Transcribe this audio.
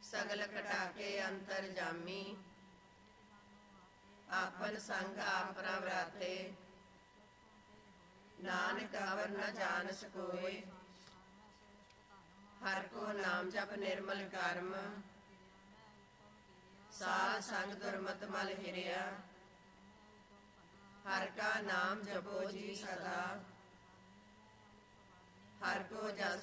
सगल कटाके अंतर जामी। आपन संग आपरा वराते, नानक अवर न जानस कोय। हर को नाम जप निर्मल कर्म, साध संग दुर्मत मल हिरिया। हर का नाम जपो जी सदा, हर को जस